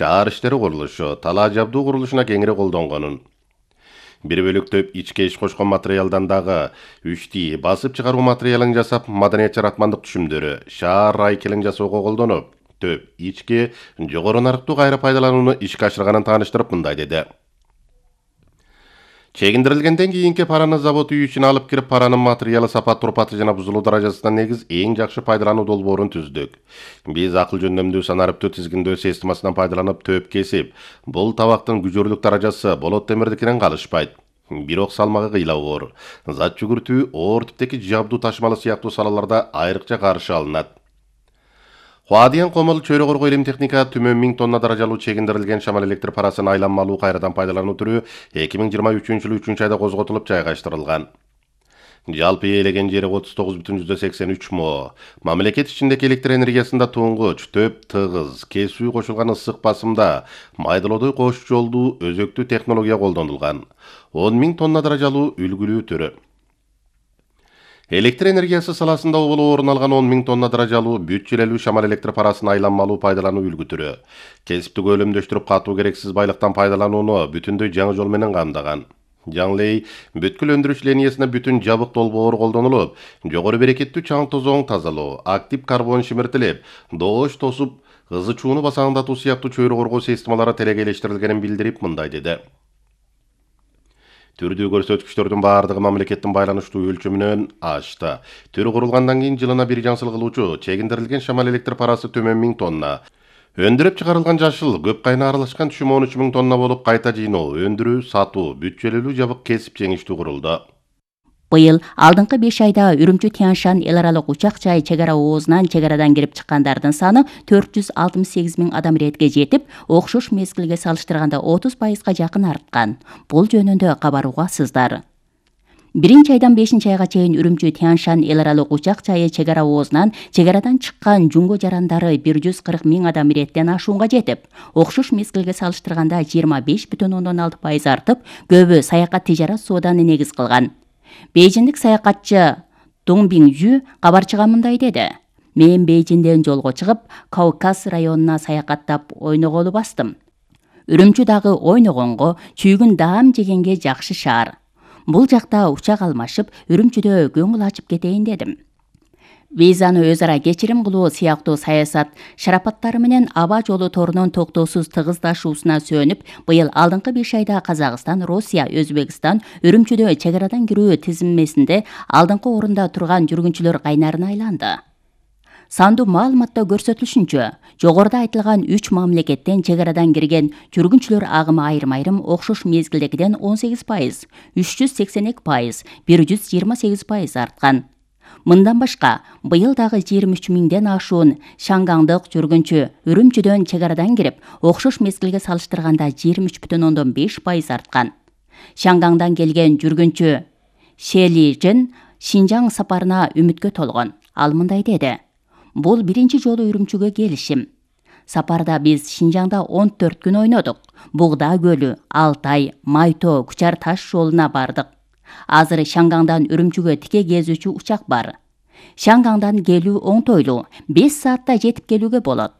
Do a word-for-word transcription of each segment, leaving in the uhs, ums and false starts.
шаар иштери курулушу, талаа жабдуу курулушуна кеңири колдонгонун. Бир бөлүктөп ичке иш кошкон материалдан дагы үчти басып чыгаруу материалын жасап, маданият жаратмандык түшүмдөрү, шаар райкелин жасоого колдонуп, төп ичке жогору нарыктуу кайра пайдаланууну ишке ашырганын тааныштырып мындай деди. Чегиндирилгенден кийинки параны завод үй ичине алып кирип, паранын материалы, сапат, турпаты жана бузулуу даражасына негиз эң жакшы пайдалануу долбоорун түздүк. Биз акыл жөндөмдүү санариптүү тизгиндөө системасынан пайдаланып төп кесип, бул табактын күжөрлүк даражасы болот темирдикинен калышпайт. Бирок салмагы кыйла оор, зат жүгүртүү, оор типтеки жабдуу ташымалы сыяктуу салаларда айрыкча каршы алынат. Хуадиян комол чөйрө коргоо илим техника түмөн миң тонна даражалуу чегиндирилген шамал электр парасын айланмалуу кайрадан пайдалануу түрү эки миң жыйырма үчүнчү жылы үчүнчү айда козготулуп жайгаштырылган. Жалпы ээлеген жери отуз тогуз бүтүн жүздөн сексен үч мо. Мамлекет ичиндеги электр энергиясында туңгуч, төп, тыгыз, кесүү кошулган ысык басымда майдалоодой кош жолдуу өзөктүү технология колдонулган. он миң тонна даражалуу үлгүлүү түрү. Электр энергиясы саласында оболу орун алган он миң тонна даражалуу бүт желелүү шамал электр парасын айланмалуу пайдалануу үлгү түрү. Кесиптик өлөмдөштүрүп катуу керексиз байлыктан пайдаланууну бүтүндөй жаңы жол менен камдаган. Жаңлей бүткүл өндүрүш линиясына бүтүн жабык долбоор колдонулуп, жогору берекеттүү чаң тозоң тазалоо, актив карбон шимиртилип, доош тосуп, ызы чууну басаңдатуу сыяктуу чөйрө коргоо системалары телегелештирилгенин билдирип мындай деди. Түрдүү көрсөткүчтөрдүн баардыгы мамлекеттин байланыштуу өлчөмүнөн ашты. Түрү курулгандан кийин жылына бир жаңсыл кылуучу чегиндирилген шамал электр парасы төмөн миң тонна. Өндүрүп чыгарылган жашыл, көп кайна аралашкан түшүм он үч миң тонна болуп, кайта жыйноо, өндүрүү, сатуу, бүт желелүү жабык кесип жеңиштүү курулду. Быйыл алдыңкы беш айда Үрүмчү Тянь-Шань эл аралык учак жай чек ара оозунан чек арадан кирип чыккандардын саны төрт жүз алтымыш сегиз миң адам иретке жетип, окшош мезгилге салыштырганда отуз пайызга жакын арткан. Бул жөнүндө кабар угасыздар. Биринчи айдан бешинчи айга чейин Үрүмчү Тянь-Шань эл аралык учак жайы чек ара оозунан чек арадан чыккан жунго жарандары бир жүз кырк миң адам иреттен ашуунга жетип, окшош мезгилге салыштырганда жыйырма беш бүтүн ондон алты пайыз артып, көбү саякат тижарат сооданы негиз кылган. Бейжиндик саякатчы Дуң Биң-жү кабарчыга мындай деди. Мен Бейжинден жолго чыгып, Кавказ районуна саякаттап ойноголу бастым. Үрүмчү дагы ойногонго, чүйгүн даам жегенге жакшы шаар. Бул жакта учак алмашып, Үрүмчүдө көңүл ачып кетейин дедим. Визаны өз ара кечирим кылуу сыяктуу саясат шарапаттары менен аба жолу торунун токтоосуз тыгыздашуусуна сөнүп, быйыл алдыңкы беш айда Казакстан, Россия, Өзбекстан Үрүмчүдө чек арадан кирүү тизмесинде алдыңкы орунда турган жүргүнчүлөр кайнарына айланды. Сандуу маалыматта көрсөтүлүшүнчө, жогоруда айтылган үч мамлекеттен чек арадан кирген жүргүнчүлөр агымы айрым-айрым окшош мезгилдегиден он сегиз пайыз, үч жүз сексен эки пайыз, бир жүз жыйырма сегиз пайыз арткан. Мындан башка, быйыл дагы жыйырма үч миңден ашуун шангаңдык жүргүнчү Үрүмчүдөн чек арадан кирип, окшош мезгилге салыштырганда жыйырма үч бүтүн ондон беш пайыз арткан. Шангаңдан келген жүргүнчү Шели Жин Шинжаң сапарына үмүткө толгон. Ал мындай деди. Бул биринчи жолу Үрүмчүгө келишим. Сапарда биз Шинжаңда он төрт күн ойнодук. Бугда көлү, Алтай, Майто, Кучар таш жолуна бардык. Азыр Шангаңдан Үрүмчүгө тике кезүүчү учак бар. Шангаңдан келүү оңтойлуу, беш саатта жетип келүүгө болот.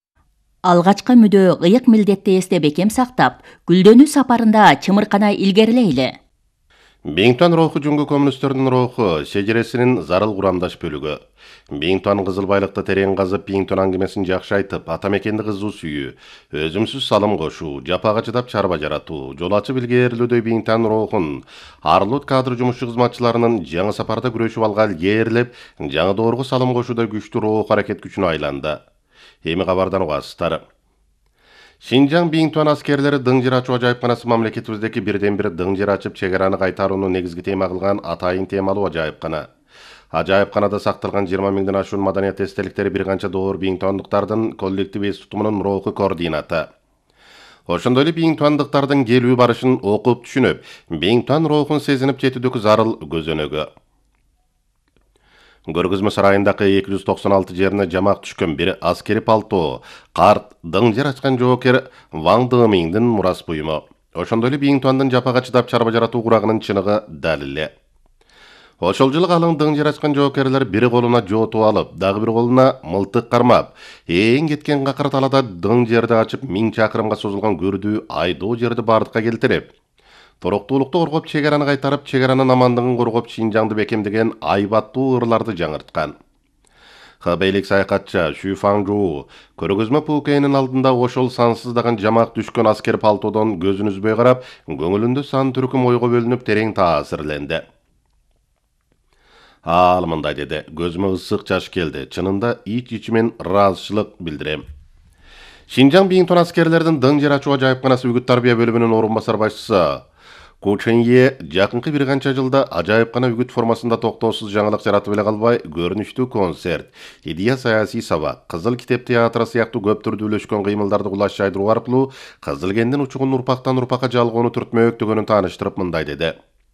Алгачкы мүдө ыйык милдетти эсте бекем сактап, гүлдөнүү сапарында чымыркана илгерилейли. Биңтуан руху жүнгү коммунистердин руху шежересинин зарыл курамдаш бөлүгү. Биңтуан кызыл байлыкты терең казып, Биңтуан аңгемесин жакшы айтып, ата мекенди кызуу сүйүү, өзүмсүз салым кошуу, жапага чыдап чарба жаратуу, жол ачып илгээрлөөдөй Биңтуан рухун Арлут кадр жумушчу кызматчыларынын жаңы сапарда күрөшүп алган ээрлеп, жаңы доорго салым кошууда күчтүү рух аракет күчүнө айланды. Эми кабардан угасыздар. Шинжаң Биңтуан аскерлери дың жер ачуу ажайыпканасы мамлекетибиздеги бирден бир дың жер ачып чек араны кайтарууну негизги тема кылган атайын темалуу ажайыпкана. Ажайыпканада сакталган жыйырма миңден ашуун маданият эстеликтери бир канча доор биңтуандыктардын коллектив эс тутумунун руху координаты. Ошондой эле биңтуандыктардын келүү барышын окуп түшүнүп, Биңтуан рухун сезинип жетүүдөгү зарыл көзөнөгү. Көргөзмө сарайындагы эки жүз токсон алты жерине жамак түшкөн бир аскери палто, карт, дың жер ачкан жоокер Ваң Дымиңдин мурас буюму. Ошондой эле Биңтуандын жапага чыдап чарба жаратуу курагынын чыныгы дал эле. Ошол жылы алың дың жарачкан жоокерлер бири колуна жоотуп алып, дагы бир колуна мылтык кармап, эң кеткен какыр талада дың жерди ачып миң чакырымга созулган көрдүү айдоо жерди бардыкка келтирип, туруктуулукту коргоп, чек араны кайтарып, чек аранын амандыгын коргоп, Шинжаңды бекемдеген айбаттуу ырларды жаңырткан. Хабейлик саякатчы Шү Фаңжуу көргөзмө Пукейнин алдында ошол сансыздаган жамак түшкөн аскер палтодон көзүн үзбөй карап, көңүлүндө сан түркүм ойго бөлүнүп терең таасирленди. Ал мындай деди: көзүмө ысык жаш келди. Чынында ич-ичимен ыраазычылык билдирем. Шинжаң Биңтон аскерлердин дың жер ачуу ажайыпканасы үгүт тарбия бөлүмүнүн орун басар башчысы Ку Чэнье жакынкы бир канча жылда ажайыпкана үгүт формасында токтоосуз жаңылык жаратып эле калбай, көрүнүштүү концерт, идея саясий сабак, Кызыл китеп театры сыяктуу көп түрдүүлөшкөн кыймылдарды кулаш жайдыруу аркылуу Кызыл кендин учугун урпактан урпакка жалгоону түртмөктөгөнүн тааныштырып мындай деди: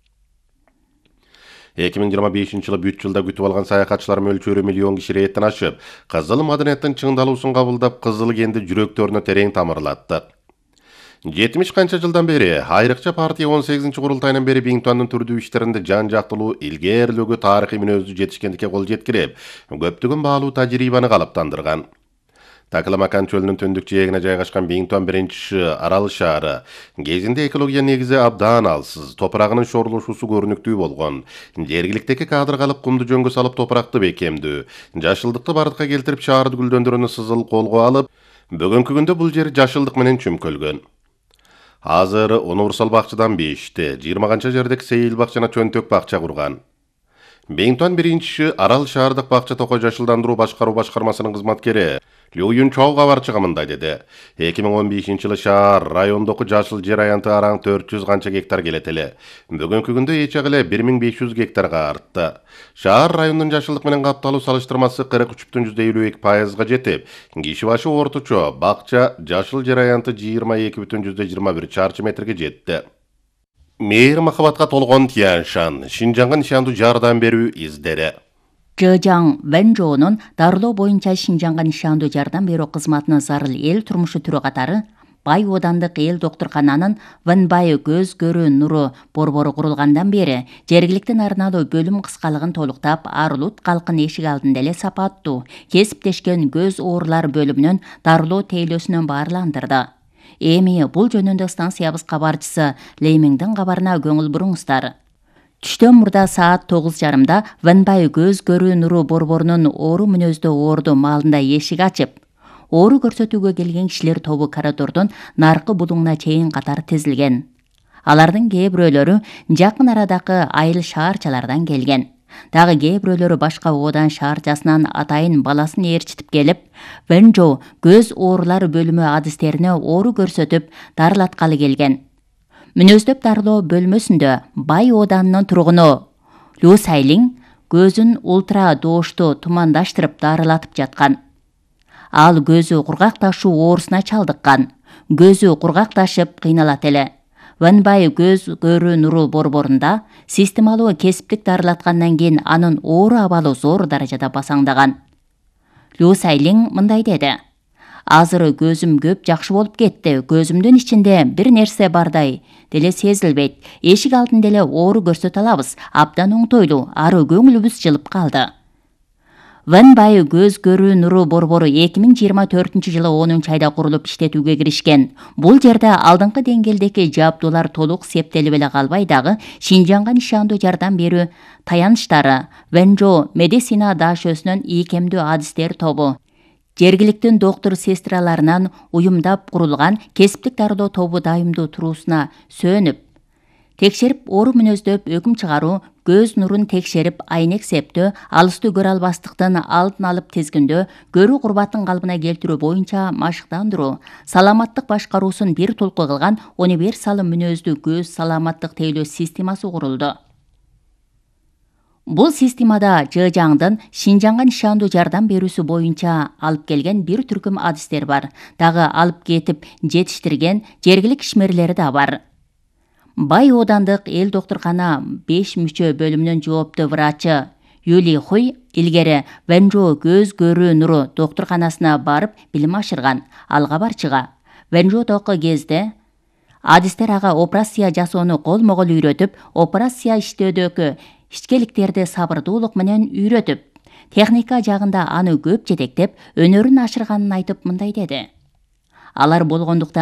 эки миң жыйырма бешинчи жылы бүт жылда күтүп алган саякатчылар мөлчөрү миллион киши рейдтен ашып, кызыл маданияттын чыңдалуусун кабылдап, кызыл кенди жүрөктөрүнө терең тамырлаттык. жетимиш канча жылдан бери, айрыкча партия он сегизинчи курултайынан бери Биңтуандын түрдүү иштеринде жан жактылуу, илгээрлүүгө, тарыхый мүнөздүү жетишкендикке кол жеткирип, көптөгөн баалуу тажрыйбаны калыптандырган. Такламакан чөлүнүн түндүк жээгине жайгашкан Биңтуан биринчи арал шаары кезинде экология негизи абдан алсыз, топурагынын шорлошуусу көрүнүктүү болгон. Жергиликтеги кадр калып кумду жөнгө салып топуракты бекемдүү, жашылдыкты бардыкка келтирип шаарды гүлдөндүрүүнү сызыл колго алып, бүгүнкү күндө бул жер жашылдык менен чүмкөлгөн. Азыр универсал бакчадан бешти, жыйырма канча жердик сейил бакчана чөнтөк бакча курган. Биңтуан биринчи арал шаардык бакча токой жашылдандыруу башкаруу башкармасынын кызматкери Лю Юнчоу кабарчыга мындай деди: эки миң он бешинчи жылы шаар райондогу жашыл жер аянты араң төрт жүз канча гектар келет эле. Бүгүнкү күндө эч эле бир миң беш жүз гектарга артты. Шаар райондун жашылдык менен капталуу салыштырмасы кырк үч бүтүн жүздө элүү эки пайызга жетип, киши башы орточо бакча жашыл жер аянты жыйырма эки бүтүн жүздө жыйырма бир чарчы метрге жетти. Мейир махабатка толгон Тяньшан, Шинжаңга нишандуу жардам берүү издери. Чжэжаң Вэнжоунун дарылоо боюнча Шинжаңга нишандуу жардам берүү кызматынын зарыл эл турмушу түрү катары Бай Одандык эл доктуркананын Вэнбай көз көрүү нуру борбору курулгандан бери жергиликтин арналуу бөлүм кыскалыгын толуктап, Арлут калкын эшик алдында эле сапаттуу кесиптешкен көз оорулары бөлүмүнүн дарылоо тейлөөсүнөн баарландырды. Эми бул жөнүндө станциябыз кабарчысы Леймиңдин кабарына көңүл буруңуздар. Түштөн мурда саат тогуз жарымда Вэнбай көз көрүү нуру борборунун оору мүнөздүү оорду маалында эшик ачып, оору көрсөтүүгө келген кишилер тобу коридордун наркы булуңуна чейин катар тизилген. Алардын кээ бирөөлөрү жакын арадагы айыл шаарчалардан келген. Дагы кээ бирөөлөрү башка Одан шаарчасынан атайын баласын ээрчитип келип, Вэнжоу көз оорулары бөлүмү адистерине оору көрсөтүп, дарылаткалы келген. Мүнөздөп дарылоо бөлмөсүндө Бай Оданынын тургуну Лю Сайлиң көзүн ультра доошту тумандаштырып дарылатып жаткан. Ал көзү кургакташуу оорусуна чалдыккан. Көзү кургакташып кыйналат эле. Вэнбай көз көрүү нуру борборунда системалуу кесиптик дарылаткандан кийин анын оору абалы зор даражада басаңдаган. Лю Сайлиң мындай деди: азыр көзүм көп жакшы болуп кетти. Көзүмдүн ичинде бир нерсе бардай деле сезилбейт. Эшик алдында эле оору көрсөтө алабыз. Абдан оңтойлуу, ары көңүлүбүз жылып калды. Вэнбай көз көрүү нуру борбору эки миң жыйырма төртүнчү жылы онунчу айда курулуп иштетүүгө киришкен. Бул жерде алдыңкы деңгээлдеги жабдуулар толук септелип эле калбай дагы Шинжаңга нишандуу жардам берүү таяныштары, Вэнжоу медицина дашөсүнүн ийкемдүү адистер тобу, жергиликтин доктур сестраларынан уюмдап курулган кесиптик дарылоо тобу дайымдуу туруусуна сөөнүп, текшерип оору мүнөздөп өкүм чыгаруу, көз нурун текшерип айнек септөө, алыстуу көрө албастыктын алдын алып тизгиндөө, көрүү курбатын калыбына келтирүү боюнча машыктандыруу, саламаттык башкаруусун бир толку кылган универсал мүнөздүү көз саламаттык тейлөө системасы курулду. Бул системада Чжэжаңдын Шинжаңга нишандуу жардам берүүсү боюнча алып келген бир түркүм адистер бар. Дагы алып кетип жетиштирген жергилик ишмерлери да бар. Бай Одандык эл доктуркана беш мүчө бөлүмүнүн жооптуу врачы Юли Хуй илгери Вэнжоу көз көрүү нуру доктурканасына барып билим ашырган. Ал кабарчыга Вэнжоудогу кезде адистер ага операция жасоону колмо-кол үйрөтүп, операция иштөөдөгү ичкеликтерди сабырдуулук менен үйрөтүп, техника жагында аны көп жетектеп, өнөрүн ашырганын айтып мындай деди. Алар болгондуктан